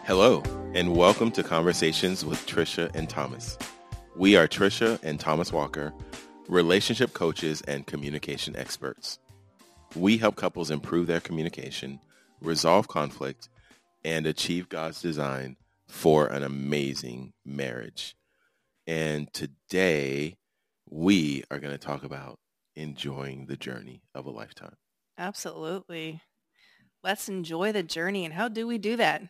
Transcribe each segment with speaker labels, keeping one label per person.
Speaker 1: Hello, and welcome to Conversations with Trisha and Thomas. We are Trisha and Thomas Walker, relationship coaches and communication experts. We help couples improve their communication, resolve conflict, and achieve God's design for an amazing marriage. And today, we are going to talk about enjoying the journey of a lifetime.
Speaker 2: Absolutely. Let's enjoy the journey. And how do we do that?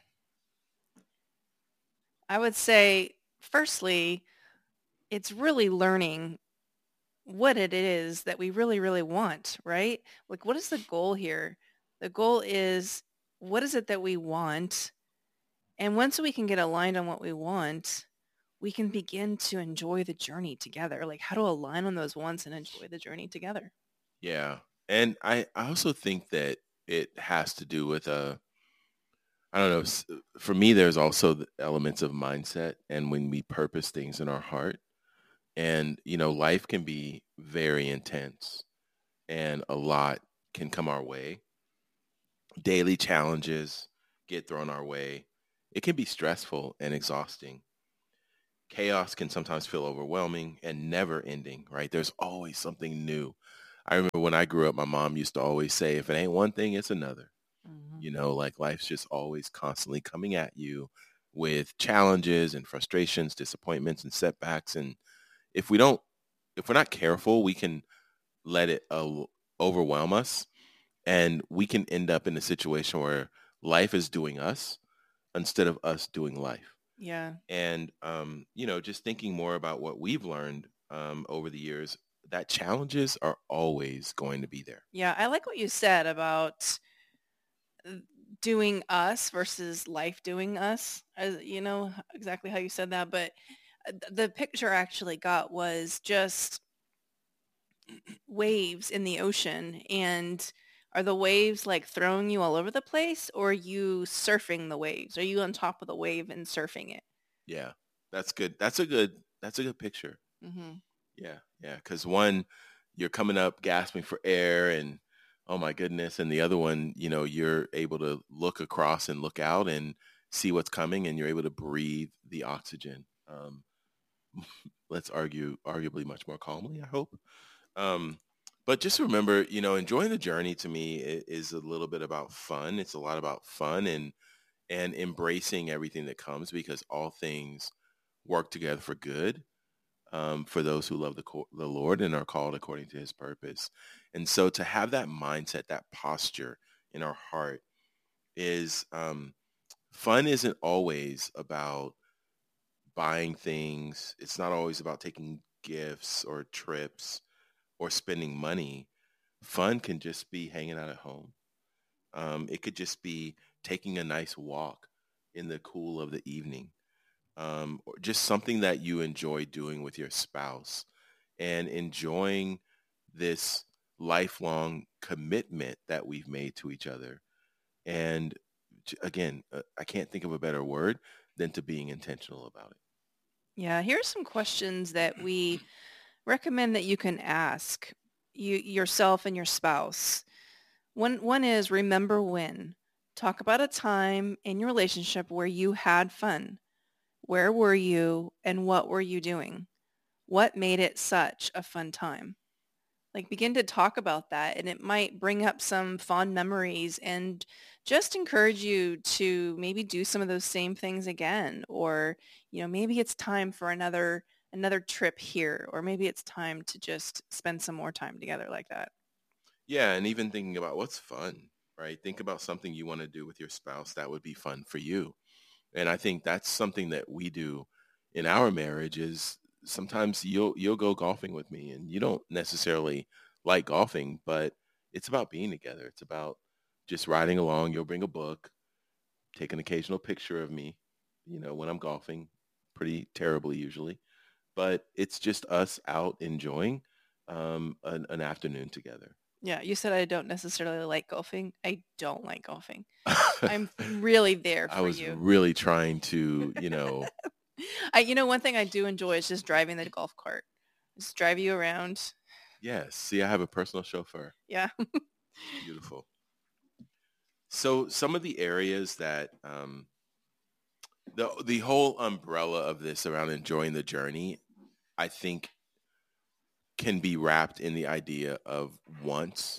Speaker 2: I would say, firstly, it's really learning what it is that we really, really want, right? Like, what is the goal here? The goal is, what is it that we want? And once we can get aligned on what we want, we can begin to enjoy the journey together. Like, how to align on those wants and enjoy the journey together.
Speaker 1: Yeah. And I also think that it has to do with I don't know. For me, there's also the elements of mindset and when we purpose things in our heart. And, life can be very intense and a lot can come our way. Daily challenges get thrown our way. It can be stressful and exhausting. Chaos can sometimes feel overwhelming and never ending, right? There's always something new. I remember when I grew up, my mom used to always say, if it ain't one thing, it's another. Like life's just always constantly coming at you with challenges and frustrations, disappointments and setbacks. And if we're not careful, we can let it overwhelm us, and we can end up in a situation where life is doing us instead of us doing life.
Speaker 2: Yeah.
Speaker 1: And, just thinking more about what we've learned over the years, that challenges are always going to be there.
Speaker 2: Yeah. I like what you said about doing us versus life doing us. Exactly how you said that, but the picture I actually got was just waves in the ocean. And are the waves like throwing you all over the place, or are you surfing the waves? Are you on top of the wave and surfing it?
Speaker 1: Yeah, that's good. That's a good picture.
Speaker 2: Mm-hmm.
Speaker 1: Yeah. Because one, you're coming up gasping for air and oh my goodness. And the other one, you're able to look across and look out and see what's coming, and you're able to breathe the oxygen. Let's arguably much more calmly, I hope. But just remember, enjoying the journey to me is a little bit about fun. It's a lot about fun and embracing everything that comes, because all things work together for good. For those who love the Lord and are called according to his purpose. And so to have that mindset, that posture in our heart is fun isn't always about buying things. It's not always about taking gifts or trips or spending money. Fun can just be hanging out at home. It could just be taking a nice walk in the cool of the evening. Or just something that you enjoy doing with your spouse, and enjoying this lifelong commitment that we've made to each other. And again, I can't think of a better word than to being intentional about it.
Speaker 2: Yeah, here's some questions that we recommend that you can ask yourself and your spouse. One is, remember when. Talk about a time in your relationship where you had fun. Where were you and what were you doing? What made it such a fun time? Like, begin to talk about that, and it might bring up some fond memories and just encourage you to maybe do some of those same things again. Or, maybe it's time for another trip here, or maybe it's time to just spend some more time together like that.
Speaker 1: Yeah, and even thinking about what's fun, right? Think about something you want to do with your spouse that would be fun for you. And I think that's something that we do in our marriage is sometimes you'll go golfing with me, and you don't necessarily like golfing, but it's about being together. It's about just riding along. You'll bring a book, take an occasional picture of me, when I'm golfing, pretty terribly usually, but it's just us out enjoying an afternoon together.
Speaker 2: Yeah, you said I don't necessarily like golfing. I don't like golfing. I'm really there
Speaker 1: I
Speaker 2: for
Speaker 1: was
Speaker 2: you.
Speaker 1: really trying to,
Speaker 2: One thing I do enjoy is just driving the golf cart. Just drive you around.
Speaker 1: yes, see, I have a personal chauffeur.
Speaker 2: Yeah.
Speaker 1: Beautiful. So some of the areas that The whole umbrella of this around enjoying the journey, I think, can be wrapped in the idea of wants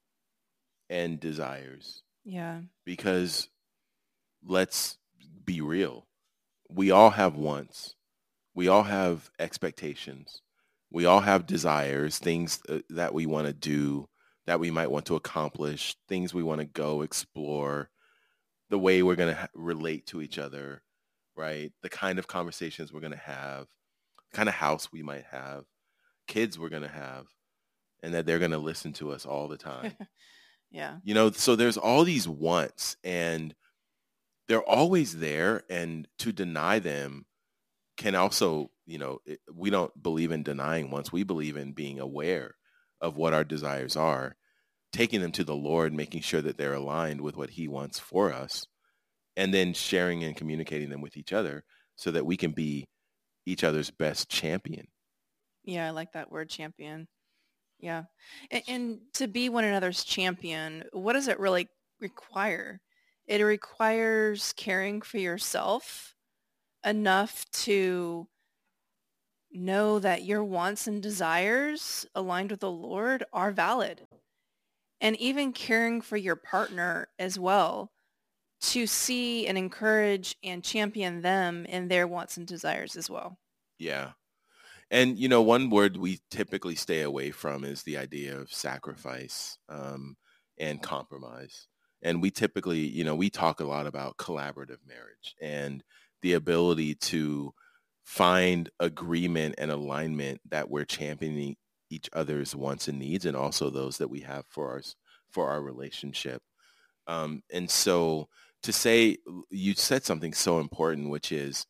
Speaker 1: and desires.
Speaker 2: Yeah.
Speaker 1: Because let's be real. We all have wants. We all have expectations. We all have desires, things that we want to do, that we might want to accomplish, things we want to go explore, the way we're going to relate to each other, right? The kind of conversations we're going to have, the kind of house we might have, kids we're going to have, and that they're going to listen to us all the time.
Speaker 2: Yeah.
Speaker 1: You know, so there's all these wants and they're always there, and to deny them can also, we don't believe in denying wants. We believe in being aware of what our desires are, taking them to the Lord, making sure that they're aligned with what he wants for us, and then sharing and communicating them with each other so that we can be each other's best champion.
Speaker 2: Yeah, I like that word, champion. Yeah. And to be one another's champion, what does it really require? It requires caring for yourself enough to know that your wants and desires aligned with the Lord are valid. And even caring for your partner as well, to see and encourage and champion them in their wants and desires as well.
Speaker 1: Yeah. And, one word we typically stay away from is the idea of sacrifice and compromise. And we typically, we talk a lot about collaborative marriage and the ability to find agreement and alignment that we're championing each other's wants and needs, and also those that we have for our relationship. And so to say, you said something so important, which is,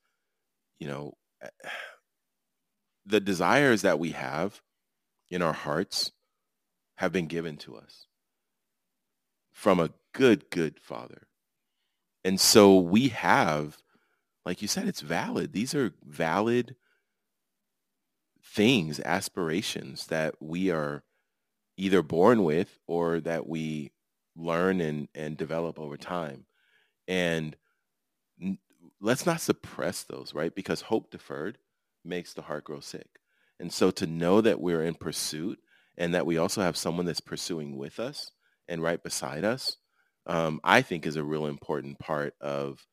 Speaker 1: the desires that we have in our hearts have been given to us from a good Father. And so we have, like you said, it's valid. These are valid things, aspirations that we are either born with or that we learn and develop over time. And let's not suppress those, right? Because hope deferred makes the heart grow sick. And so to know that we're in pursuit and that we also have someone that's pursuing with us and right beside us, I think is a real important part of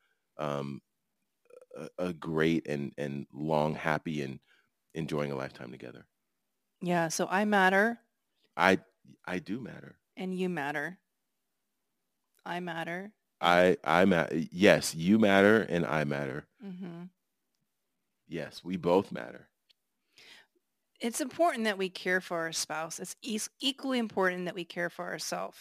Speaker 1: a great and long, happy and enjoying a lifetime together.
Speaker 2: Yeah, so I matter.
Speaker 1: I do matter.
Speaker 2: And you matter. I matter.
Speaker 1: I matter. Yes, you matter and I matter.
Speaker 2: Mm-hmm.
Speaker 1: Yes, we both matter.
Speaker 2: It's important that we care for our spouse. It's equally important that we care for ourselves.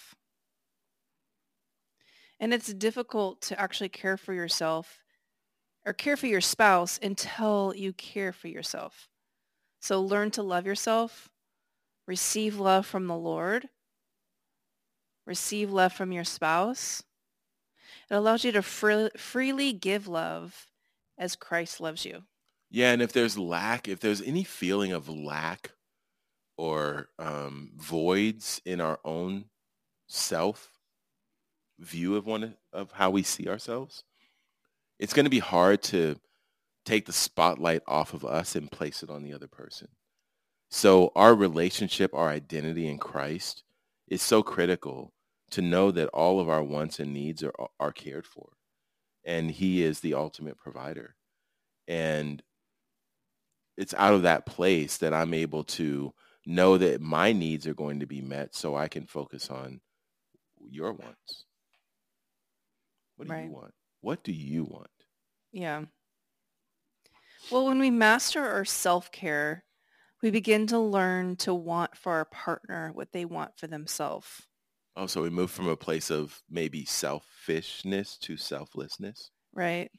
Speaker 2: And it's difficult to actually care for yourself or care for your spouse until you care for yourself. So learn to love yourself, receive love from the Lord, receive love from your spouse. It allows you to freely give love as Christ loves you.
Speaker 1: Yeah, and if there's any feeling of lack or voids in our own self view of how we see ourselves, it's going to be hard to take the spotlight off of us and place it on the other person. So our relationship, our identity in Christ is so critical to know that all of our wants and needs are cared for. And he is the ultimate provider. And it's out of that place that I'm able to know that my needs are going to be met so I can focus on your wants. What do you want? What do you want?
Speaker 2: Yeah. Well, when we master our self-care, we begin to learn to want for our partner what they want for themselves.
Speaker 1: Oh, so we move from a place of maybe selfishness to selflessness.
Speaker 2: Right.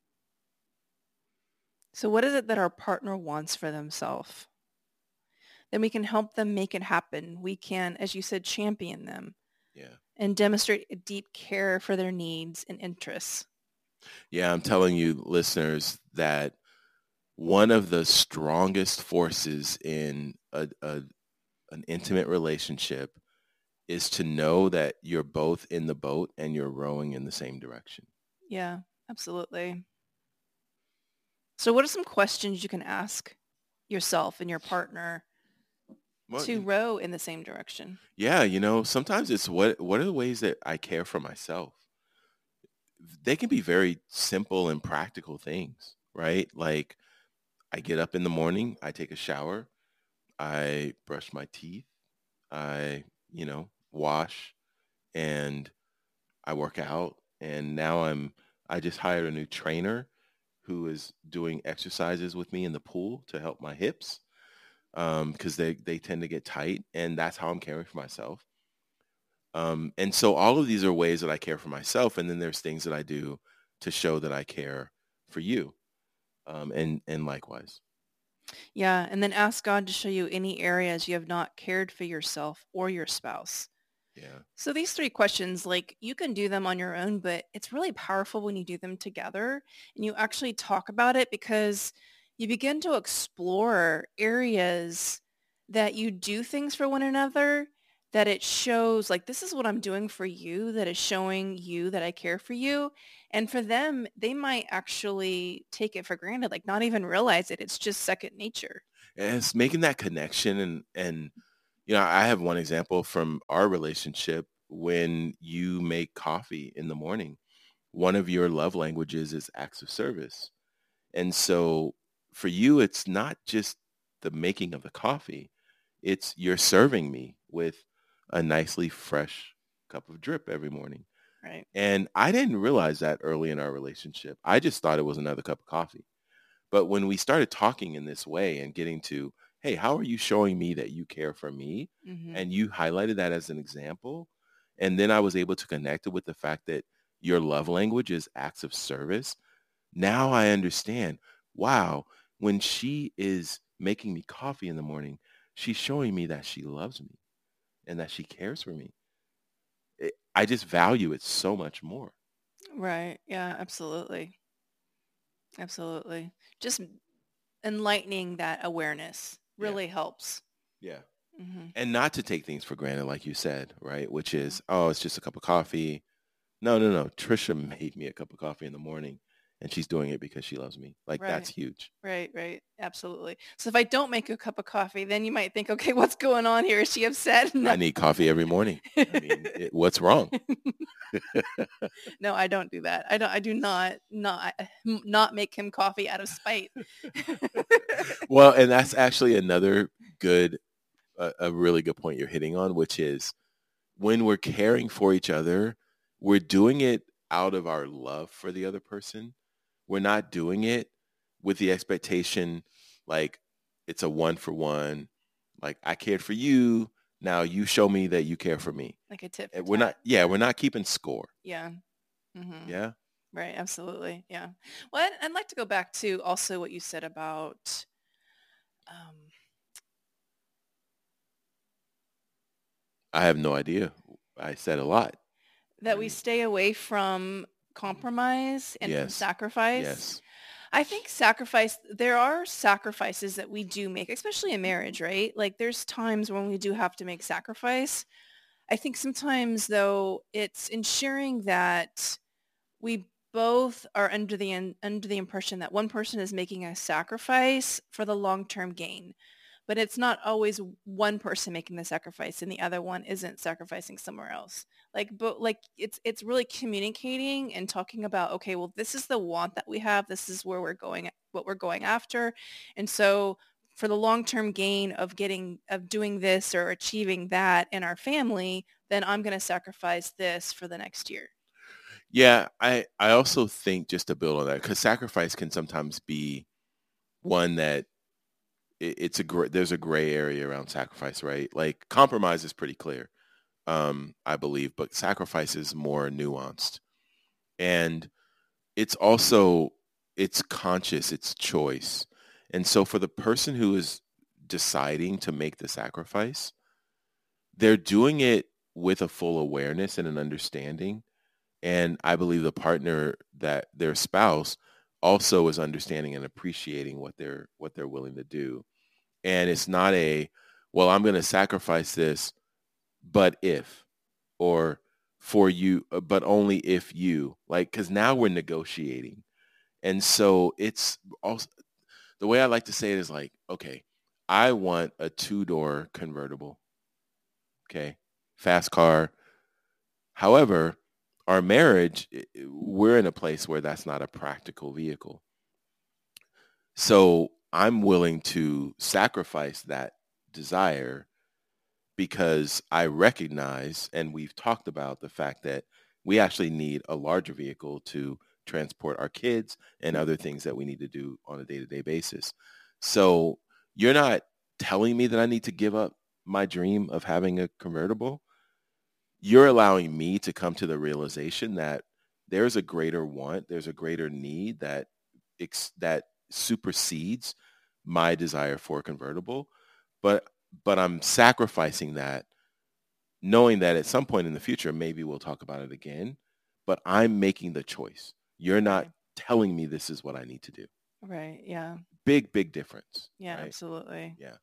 Speaker 2: So what is it that our partner wants for themselves? Then we can help them make it happen. We can, as you said, champion them.
Speaker 1: Yeah.
Speaker 2: And demonstrate a deep care for their needs and interests.
Speaker 1: Yeah, I'm telling you, listeners, that one of the strongest forces in an intimate relationship is to know that you're both in the boat and you're rowing in the same direction.
Speaker 2: Yeah, absolutely. So what are some questions you can ask yourself and your partner
Speaker 1: Well,
Speaker 2: to row in the same direction?
Speaker 1: yeah, sometimes it's what are the ways that I care for myself? They can be very simple and practical things, right? Like I get up in the morning, I take a shower, I brush my teeth, I, wash, and I work out. And now I just hired a new trainer who is doing exercises with me in the pool to help my hips, because they tend to get tight, and that's how I'm caring for myself. And so all of these are ways that I care for myself, and then there's things that I do to show that I care for you, and likewise.
Speaker 2: Yeah, and then ask God to show you any areas you have not cared for yourself or your spouse.
Speaker 1: Yeah.
Speaker 2: So these three questions, like you can do them on your own, but it's really powerful when you do them together and you actually talk about it because you begin to explore areas that you do things for one another, that it shows like, this is what I'm doing for you, that is showing you that I care for you. And for them, they might actually take it for granted, like not even realize it. It's just second nature.
Speaker 1: And it's making that connection, and I have one example from our relationship. When you make coffee in the morning, one of your love languages is acts of service. And so for you, it's not just the making of the coffee. It's you're serving me with a nicely fresh cup of drip every morning.
Speaker 2: Right.
Speaker 1: And I didn't realize that early in our relationship. I just thought it was another cup of coffee. But when we started talking in this way and getting to, hey, how are you showing me that you care for me?
Speaker 2: Mm-hmm.
Speaker 1: And you highlighted that as an example. And then I was able to connect it with the fact that your love language is acts of service. Now I understand, wow, when she is making me coffee in the morning, she's showing me that she loves me and that she cares for me. I just value it so much more.
Speaker 2: Right. Yeah, absolutely. Absolutely. Just enlightening that awareness
Speaker 1: Yeah.
Speaker 2: really helps.
Speaker 1: Yeah.
Speaker 2: Hmm.
Speaker 1: And not to take things for granted, like you said, right? Which is, oh, it's just a cup of coffee. No, no, no. Trisha made me a cup of coffee in the morning, and she's doing it because she loves me. Like, that's
Speaker 2: Right.
Speaker 1: huge.
Speaker 2: Right. Right. Absolutely. So if I don't make a cup of coffee, then you might think, okay, what's going on here? Is she upset?
Speaker 1: I
Speaker 2: No.
Speaker 1: need coffee every morning. I mean, what's wrong?
Speaker 2: No, I don't do that. I do not make him coffee out of spite.
Speaker 1: Well, and that's actually another good, a really good point you're hitting on, which is when we're caring for each other, we're doing it out of our love for the other person. We're not doing it with the expectation like it's a one for one. Like I cared for you. Now you show me that you care for me.
Speaker 2: Like a tit for
Speaker 1: And we're
Speaker 2: tat.
Speaker 1: not, yeah, we're not keeping score.
Speaker 2: Yeah. Hmm.
Speaker 1: Yeah.
Speaker 2: Right. Absolutely. Yeah. Well, I'd like to go back to also what you said about um,
Speaker 1: I have no idea. I said a lot.
Speaker 2: that we stay away from compromise and from
Speaker 1: Yes.
Speaker 2: sacrifice.
Speaker 1: Yes.
Speaker 2: I think there are sacrifices that we do make, especially in marriage, right? Like there's times when we do have to make sacrifice. I think sometimes though, it's ensuring that we both are under the impression that one person is making a sacrifice for the long-term gain. But it's not always one person making the sacrifice and the other one isn't sacrificing somewhere else. But it's really communicating and talking about, okay, well, this is the want that we have. This is where we're going, what we're going after. And so for the long-term gain of doing this or achieving that in our family, then I'm going to sacrifice this for the next year.
Speaker 1: Yeah. I also think, just to build on that, because sacrifice can sometimes be one that there's a gray area around sacrifice, right? Like compromise is pretty clear, I believe, but sacrifice is more nuanced. And it's conscious, it's choice. And so for the person who is deciding to make the sacrifice, they're doing it with a full awareness and an understanding. And I believe the partner, that their spouse, also is understanding and appreciating what they're willing to do. And it's not well, I'm going to sacrifice this, but if, or for you, but only if you, like, because now we're negotiating. And so it's also, the way I like to say it is like, okay, I want a 2-door convertible. Okay. Fast car. However, our marriage, we're in a place where that's not a practical vehicle. So I'm willing to sacrifice that desire because I recognize, and we've talked about the fact that we actually need a larger vehicle to transport our kids and other things that we need to do on a day-to-day basis. So you're not telling me that I need to give up my dream of having a convertible. You're allowing me to come to the realization that there's a greater want, there's a greater need that supersedes my desire for a convertible, but I'm sacrificing that, knowing that at some point in the future maybe we'll talk about it again, but I'm making the choice. You're not
Speaker 2: Right.
Speaker 1: telling me this is what I need to do.
Speaker 2: Right. Yeah.
Speaker 1: Big difference.
Speaker 2: Yeah,
Speaker 1: right?
Speaker 2: absolutely.
Speaker 1: Yeah.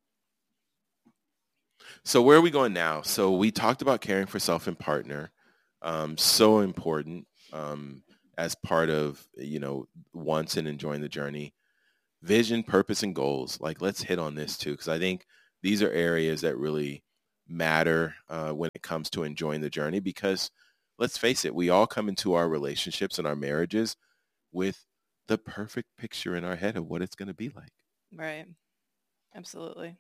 Speaker 1: So where are we going now? So we talked about caring for self and partner. So important as part of, once and enjoying the journey. Vision, purpose, and goals. Like, let's hit on this too, because I think these are areas that really matter when it comes to enjoying the journey. Because let's face it, we all come into our relationships and our marriages with the perfect picture in our head of what it's going to be like.
Speaker 2: Right. Absolutely.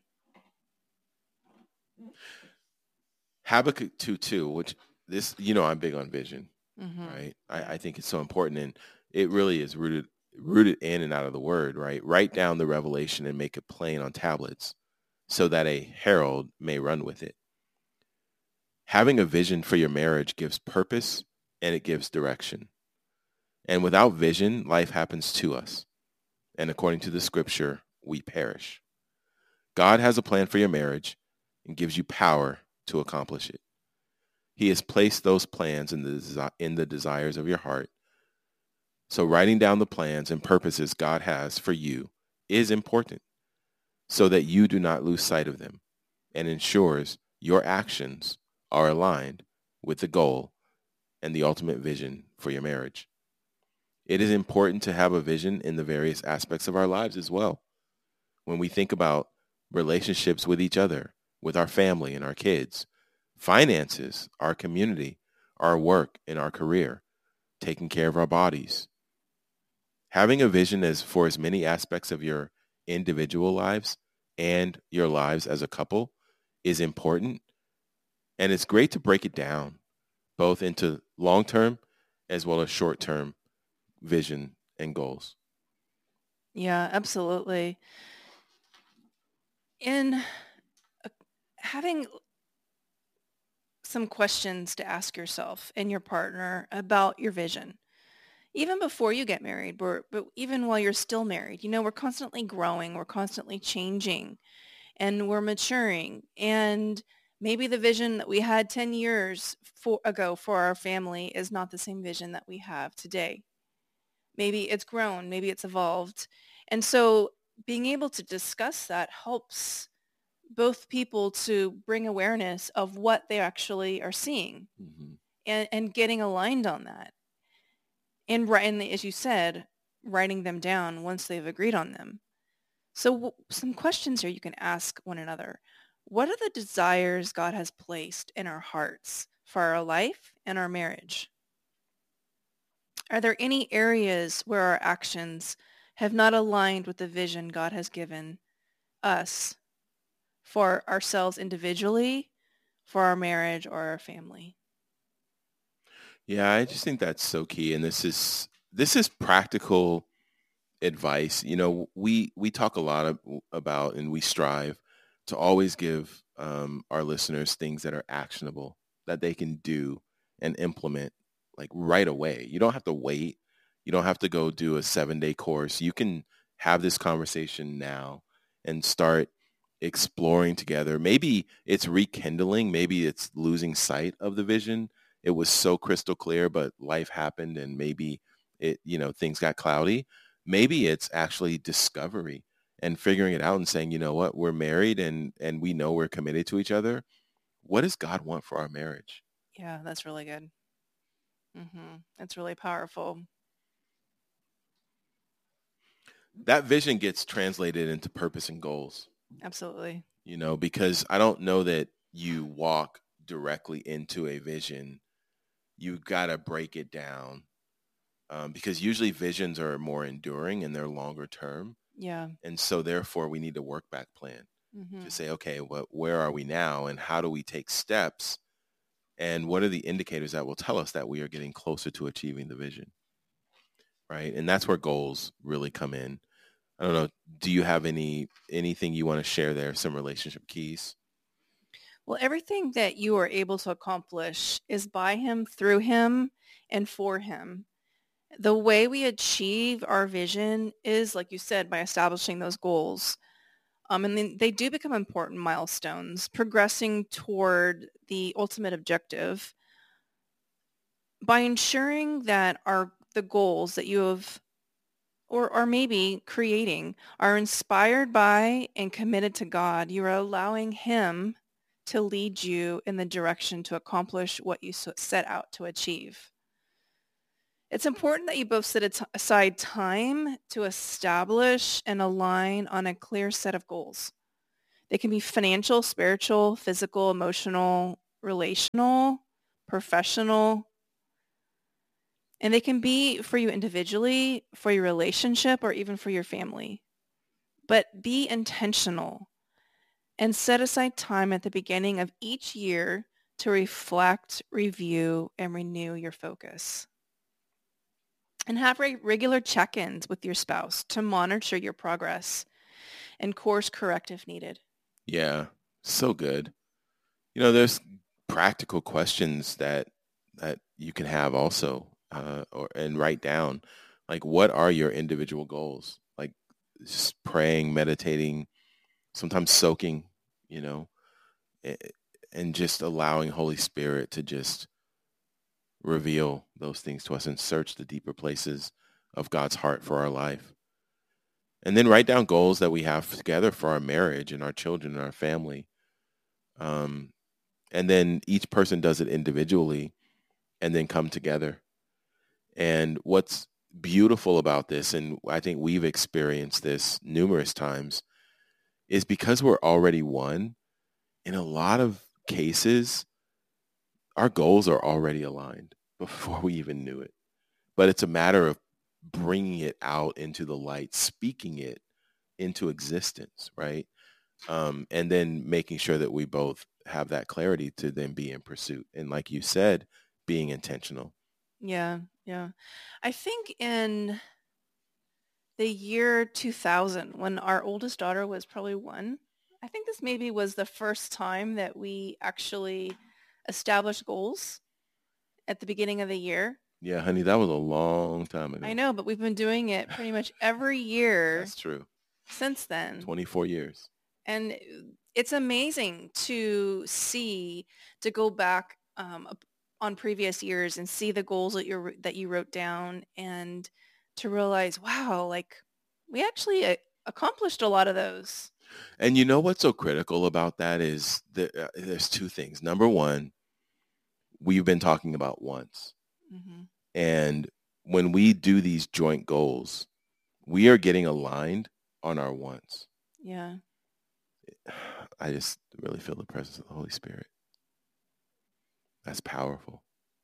Speaker 1: Habakkuk 2:2, which this, I'm big on vision,
Speaker 2: Mm-hmm.
Speaker 1: right?
Speaker 2: Yeah.
Speaker 1: I think it's so important, and it really is rooted in and out of the word, right? Write down the revelation and make it plain on tablets so that a herald may run with it. Having a vision for your marriage gives purpose and it gives direction. And without vision, life happens to us. And according to the scripture, we perish. God has a plan for your marriage and gives you power to accomplish it. He has placed those plans in the desires of your heart. So writing down the plans and purposes God has for you is important so that you do not lose sight of them and ensures your actions are aligned with the goal and the ultimate vision for your marriage. It is important to have a vision in the various aspects of our lives as well. When we think about relationships with each other, with our family and our kids, finances, our community, our work and our career, taking care of our bodies. Having a vision for as many aspects of your individual lives and your lives as a couple is important. And it's great to break it down both into long-term as well as short-term vision and goals.
Speaker 2: Yeah, absolutely. In having some questions to ask yourself and your partner about your vision, even before you get married, but even while you're still married, we're constantly growing, we're constantly changing, and we're maturing. And maybe the vision that we had 10 years ago for our family is not the same vision that we have today. Maybe it's grown, maybe it's evolved. And so being able to discuss that helps both people to bring awareness of what they actually are seeing
Speaker 1: Mm-hmm.
Speaker 2: and getting aligned on that. And as you said, writing them down once they've agreed on them. So some questions here you can ask one another. What are the desires God has placed in our hearts for our life and our marriage? Are there any areas where our actions have not aligned with the vision God has given us for ourselves individually, for our marriage or our family?
Speaker 1: Yeah, I just think that's so key. And this is practical advice. We talk a lot about, and we strive to always give our listeners things that are actionable that they can do and implement like right away. You don't have to wait. You don't have to go do a 7-day course. You can have this conversation now and start exploring together. Maybe it's rekindling. Maybe it's losing sight of the vision. It was so crystal clear, but life happened and maybe things got cloudy. Maybe it's actually discovery and figuring it out and saying, you know what, we're married and we know we're committed to each other. What does God want for our marriage?
Speaker 2: Yeah, that's really good. That's really powerful.
Speaker 1: that vision gets translated into purpose and goals,
Speaker 2: Absolutely.
Speaker 1: because I don't know that you walk directly into a vision. You got to break it down, because usually visions are more enduring and they're longer term.
Speaker 2: Yeah.
Speaker 1: And so therefore we need a work back plan
Speaker 2: Mm-hmm.
Speaker 1: to say, okay, where are we now and how do we take steps? And what are the indicators that will tell us that we are getting closer to achieving the vision? Right. And that's where goals really come in. I don't know. Do you have anything you want to share there? Some relationship keys?
Speaker 2: Well, everything that you are able to accomplish is by him, through him, and for him. The way we achieve our vision is, like you said, by establishing those goals. And then they do become important milestones, progressing toward the ultimate objective by ensuring that the goals that you have or maybe creating are inspired by and committed to God. You are allowing him to lead you in the direction to accomplish what you set out to achieve. It's important that you both set aside time to establish and align on a clear set of goals. They can be financial, spiritual, physical, emotional, relational, professional, and they can be for you individually, for your relationship, or even for your family. But be intentional and set aside time at the beginning of each year to reflect, review, and renew your focus. And have regular check-ins with your spouse to monitor your progress and course correct if needed.
Speaker 1: Yeah, so good. There's practical questions that you can have also, and write down, like, what are your individual goals? Like, just praying, meditating, sometimes soaking, and just allowing Holy Spirit to just reveal those things to us and search the deeper places of God's heart for our life. And then write down goals that we have together for our marriage and our children and our family. And then each person does it individually and then come together. And what's beautiful about this, and I think we've experienced this numerous times, is because we're already one, in a lot of cases, our goals are already aligned before we even knew it. But it's a matter of bringing it out into the light, speaking it into existence, right? And then making sure that we both have that clarity to then be in pursuit. And like you said, being intentional.
Speaker 2: Yeah, yeah. I think in the year 2000, when our oldest daughter was probably 1, I think this maybe was the first time that we actually established goals at the beginning of the year.
Speaker 1: Yeah, honey, that was a long time ago.
Speaker 2: I know, but we've been doing it pretty much every year.
Speaker 1: That's true.
Speaker 2: Since then.
Speaker 1: 24 years.
Speaker 2: And it's amazing to go back on previous years and see the goals that you wrote down, and to realize, wow, like we actually accomplished a lot of those.
Speaker 1: And you know what's so critical about that is that there's two things. Number one, we've been talking about once. Mm-hmm. And when we do these joint goals, we are getting aligned on our wants.
Speaker 2: Yeah.
Speaker 1: I just really feel the presence of the Holy Spirit. That's powerful.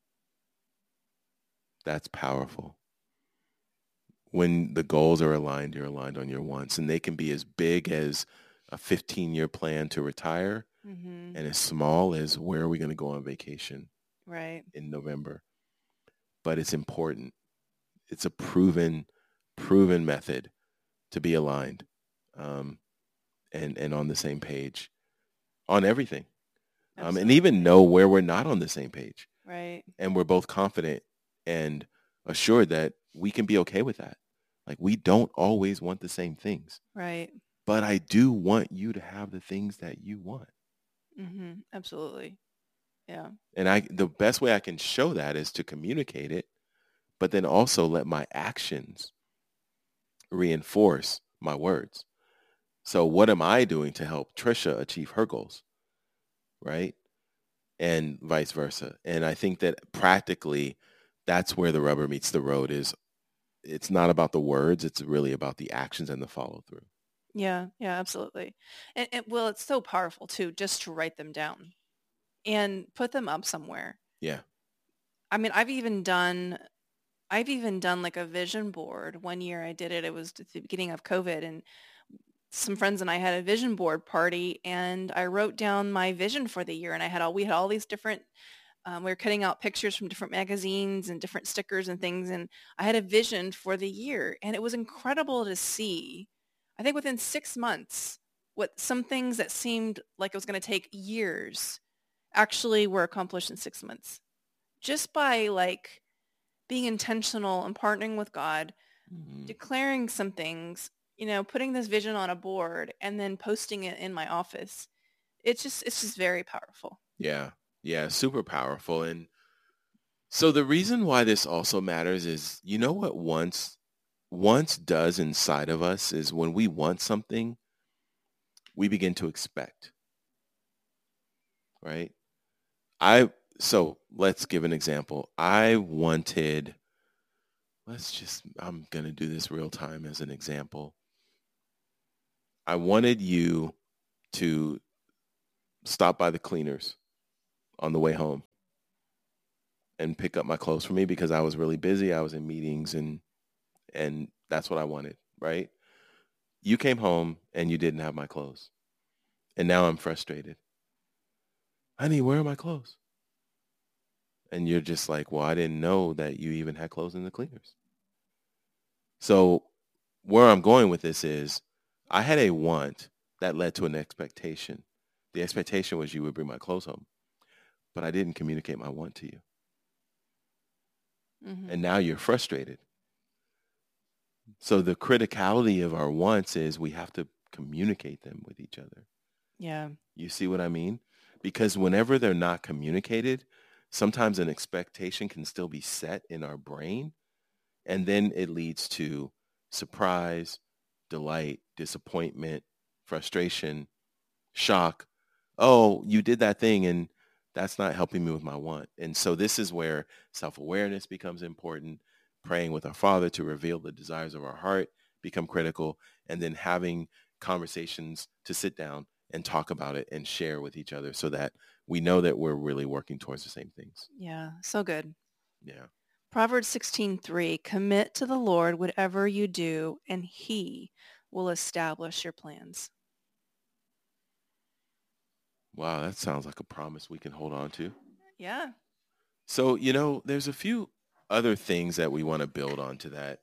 Speaker 1: That's powerful. When the goals are aligned, you're aligned on your wants. And they can be as big as a 15-year plan to retire, mm-hmm. and as small as where are we going to go on vacation
Speaker 2: right
Speaker 1: in November. But it's important. It's a proven method to be aligned, and on the same page on everything, and even know where we're not on the same page.
Speaker 2: Right.
Speaker 1: And we're both confident and assured that we can be okay with that. Like, we don't always want the same things.
Speaker 2: Right.
Speaker 1: But I do want you to have the things that you want.
Speaker 2: Mm-hmm. Absolutely. Yeah.
Speaker 1: And the best way I can show that is to communicate it, but then also let my actions reinforce my words. So what am I doing to help Trisha achieve her goals? Right? And vice versa. And I think that practically that's where the rubber meets the road, is it's not about the words. It's really about the actions and the follow through.
Speaker 2: Yeah, yeah, absolutely. Well, it's so powerful too, just to write them down and put them up somewhere.
Speaker 1: Yeah.
Speaker 2: I mean, I've even done like a vision board. One year I did it. It was at the beginning of COVID, and some friends and I had a vision board party, and I wrote down my vision for the year. And we had all these different, we were cutting out pictures from different magazines and different stickers and things. And I had a vision for the year, and it was incredible to see. I think within 6 months, what some things that seemed like it was going to take years actually were accomplished in 6 months, just by like being intentional and partnering with God,
Speaker 1: Mm-hmm.
Speaker 2: declaring some things, putting this vision on a board and then posting it in my office. It's just very powerful.
Speaker 1: Yeah. Yeah. Super powerful. And so the reason why this also matters is, you know what once does inside of us is when we want something, we begin to expect, right? So let's give an example. I'm going to do this real time as an example. I wanted you to stop by the cleaners on the way home and pick up my clothes for me because I was really busy. I was in meetings and that's what I wanted, right? You came home and you didn't have my clothes. And now I'm frustrated. Honey, where are my clothes? And you're just like, well, I didn't know that you even had clothes in the cleaners. So where I'm going with this is I had a want that led to an expectation. The expectation was you would bring my clothes home, but I didn't communicate my want to you.
Speaker 2: Mm-hmm.
Speaker 1: And now you're frustrated. So the criticality of our wants is we have to communicate them with each other.
Speaker 2: Yeah.
Speaker 1: You see what I mean? Because whenever they're not communicated, sometimes an expectation can still be set in our brain. And then it leads to surprise, delight, disappointment, frustration, shock. Oh, you did that thing and that's not helping me with my want. And so this is where self-awareness becomes important. Praying with our Father to reveal the desires of our heart become critical. And then having conversations to sit down and talk about it and share with each other so that we know that we're really working towards the same things.
Speaker 2: Yeah. So good.
Speaker 1: Yeah.
Speaker 2: Proverbs 16:3, commit to the Lord whatever you do, and he will establish your plans.
Speaker 1: Wow, that sounds like a promise we can hold on to.
Speaker 2: Yeah.
Speaker 1: So, there's a few other things that we want to build onto that.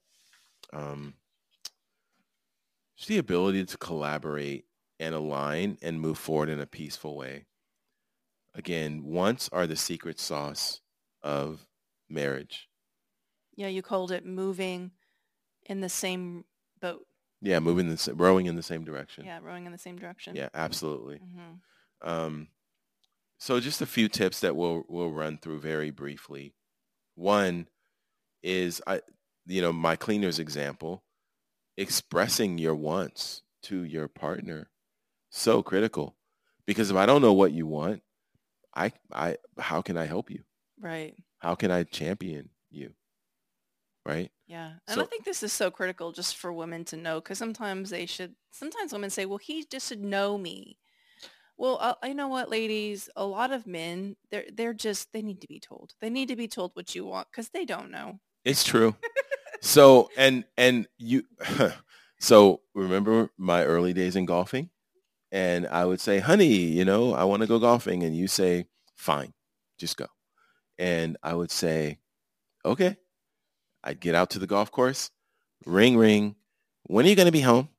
Speaker 1: Just the ability to collaborate and align and move forward in a peaceful way. Again, wants are the secret sauce of marriage.
Speaker 2: Yeah, you called it moving in the same boat.
Speaker 1: Yeah, rowing in the same direction.
Speaker 2: Yeah, rowing in the same direction.
Speaker 1: Yeah, absolutely.
Speaker 2: Mm-hmm.
Speaker 1: So just a few tips that we'll run through very briefly. One is my cleaners example, expressing your wants to your partner. So critical. Because if I don't know what you want, I how can I help you?
Speaker 2: Right.
Speaker 1: How can I champion you? Right?
Speaker 2: Yeah. And I think this is so critical just for women to know, because sometimes women say, well, he just should know me. Well, you know what, ladies, a lot of men, they need to be told. They need to be told what you want because they don't know.
Speaker 1: It's true. So, and you, so remember my early days in golfing? And I would say, honey, I want to go golfing. And you say, fine, just go. And I would say, okay. I'd get out to the golf course, ring, ring. When are you going to be home?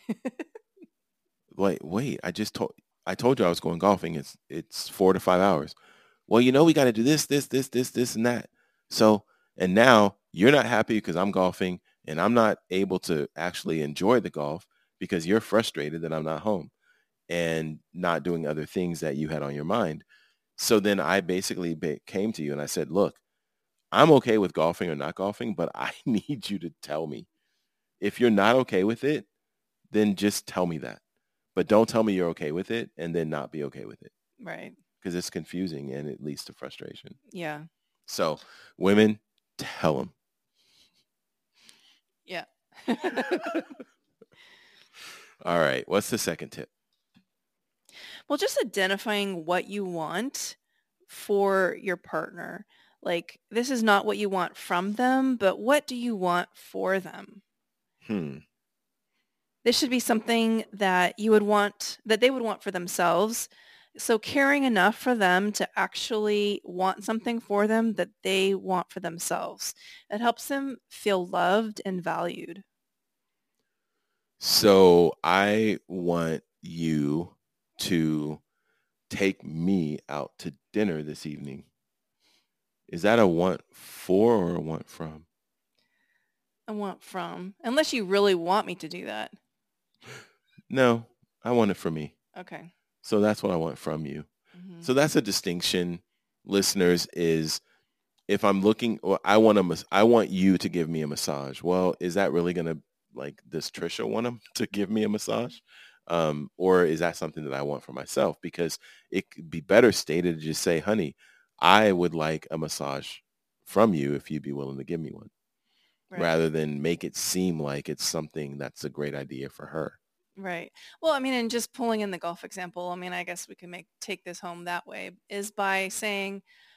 Speaker 1: Wait, I told you I was going golfing. It's 4 to 5 hours. Well, we got to do this, and that. So, and now you're not happy because I'm golfing and I'm not able to actually enjoy the golf because you're frustrated that I'm not home and not doing other things that you had on your mind. So then I basically came to you and I said, look, I'm okay with golfing or not golfing, but I need you to tell me. If you're not okay with it, then just tell me that. But don't tell me you're okay with it and then not be okay with it.
Speaker 2: Right.
Speaker 1: Because it's confusing and it leads to frustration.
Speaker 2: Yeah.
Speaker 1: So women, tell them.
Speaker 2: Yeah.
Speaker 1: All right. What's the second tip?
Speaker 2: Well, just identifying what you want for your partner. Like, this is not what you want from them, but what do you want for them?
Speaker 1: Hmm.
Speaker 2: This should be something that you would want, that they would want for themselves. So caring enough for them to actually want something for them that they want for themselves. It helps them feel loved and valued.
Speaker 1: So I want you to take me out to dinner this evening. Is that a want for or a want from?
Speaker 2: I want from, unless you really want me to do that.
Speaker 1: No, I want it for me.
Speaker 2: Okay.
Speaker 1: So that's what I want from you.
Speaker 2: Mm-hmm.
Speaker 1: So that's a distinction, listeners, is if I'm looking, or I want you to give me a massage. Well, is that really going to, like, does Trisha want him to give me a massage? Or is that something that I want for myself? Because it could be better stated to just say, honey, I would like a massage from you if you'd be willing to give me one,
Speaker 2: Right.
Speaker 1: rather than make it seem like it's something that's a great idea for her.
Speaker 2: Right. Well, I mean, and just pulling in the golf example, I mean, I guess we can take this home that way is by saying,